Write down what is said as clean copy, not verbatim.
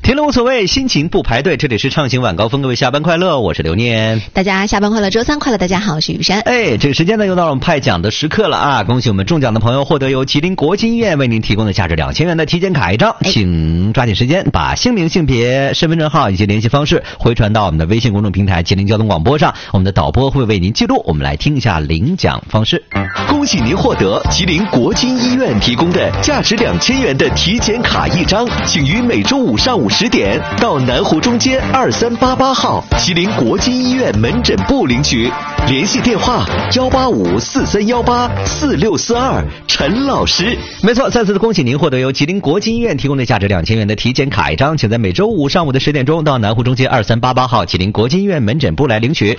听了无所谓，心情不排队，这里是畅行晚高峰，各位下班快乐，我是刘念。 大家下班快乐，周三快乐，大家好，我是雨山。 这个时间呢又到了我们派奖的时刻了啊！恭喜我们中奖的朋友获得由吉林国金医院为您提供的价值2000元的体检卡一张，请抓紧时间把姓名、性别、身份证号以及联系方式回传到我们的微信公众平台吉林交通广播上，我们的导播会为您记录。我们来听一下领奖方式。 恭喜您获得吉林国金医院提供的价值2000元的体检卡一张，请于每周五上午10点到南湖中街2388号吉林国金医院门诊部领取，联系电话18543184642，陈老师。 没错，再次的恭喜您获得由吉林国金医院提供的价值2000元的体检卡一张，请在每周五上午的10点钟到南湖中街2388号吉林国金医院门诊部来领取。